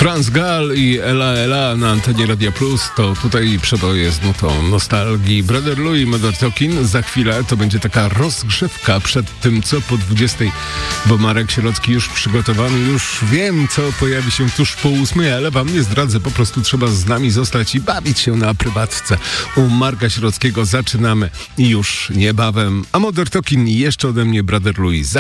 Franz Gall i Ela Ela na antenie Radia Plus. To tutaj przeboje z nutą nostalgii. Brother Louis, Mother Talking. Za chwilę to będzie taka rozgrzewka przed tym, co po 20, bo Marek Sierocki już przygotowany. Już wiem, co pojawi się tuż po 8, ale wam nie zdradzę. Po prostu trzeba z nami zostać i bawić się na prywatce. U Marka Sierockiego zaczynamy już niebawem. A Mother Talking jeszcze ode mnie Brother Louis.